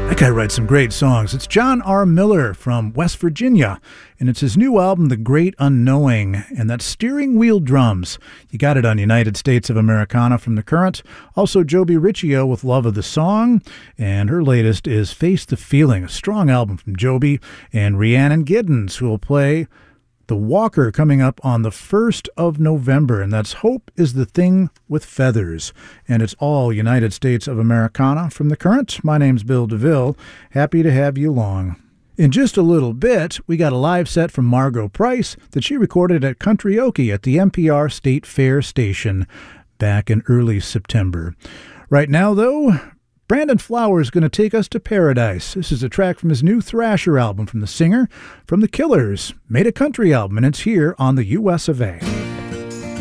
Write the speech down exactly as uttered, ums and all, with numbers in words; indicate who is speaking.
Speaker 1: That guy writes some great songs. It's John R. Miller from West Virginia, and it's his new album, The Great Unknowing, and that's steering wheel drums. You got it on United States of Americana from The Current. Also, Joby Riccio with Love of the Song, and her latest is Face the Feeling, a strong album from Joby, and Rhiannon Giddens, who will play The Walker coming up on the first of November, and that's Hope is the Thing with Feathers. And it's all United States of Americana from The Current. My name's Bill DeVille. Happy to have you along. In just a little bit, we got a live set from Margo Price that she recorded at Country-oke at the N P R State Fair station back in early September. Right now, though, Brandon Flowers is going to take us to paradise. This is a track from his new Thrasher album from the singer from The Killers. Made a country album, and it's here on the U S of A.